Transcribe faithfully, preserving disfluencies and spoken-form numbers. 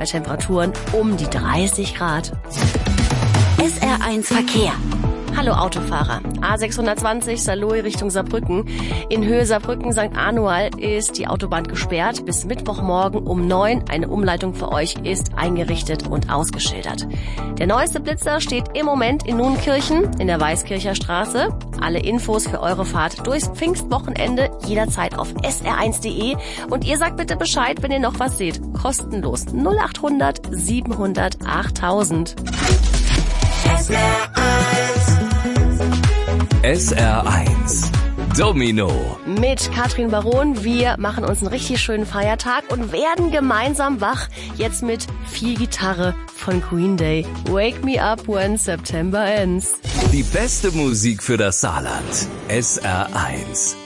bei Temperaturen um die dreißig Grad. S R eins Verkehr. Hallo Autofahrer. A sechshundertzwanzig Saarlouis Richtung Saarbrücken. In Höhe Saarbrücken Sankt Anual ist die Autobahn gesperrt. Bis Mittwochmorgen um neun. Eine Umleitung für euch ist eingerichtet und ausgeschildert. Der neueste Blitzer steht im Moment in Nuenkirchen in der Weißkircher Straße. Alle Infos für eure Fahrt durchs Pfingstwochenende jederzeit auf s r eins punkt de. Und ihr sagt bitte Bescheid, wenn ihr noch was seht. Kostenlos null achthundert siebenhundert achttausend. S R eins. S R eins. Domino. Mit Katrin Baron. Wir machen uns einen richtig schönen Feiertag und werden gemeinsam wach. Jetzt mit viel Gitarre von Green Day. Wake me up when September ends. Die beste Musik für das Saarland. S R eins.